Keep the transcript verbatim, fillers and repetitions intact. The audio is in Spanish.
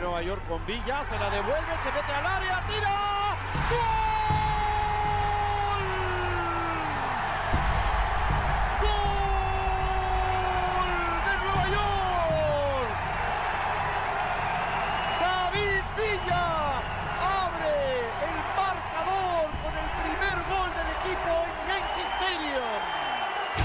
Nueva York con Villa, se la devuelve, se mete